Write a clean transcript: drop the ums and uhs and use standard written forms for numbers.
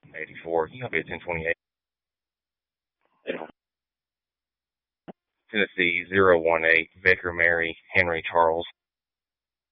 84. You be at 1028. Tennessee 018, Baker Mary, Henry Charles.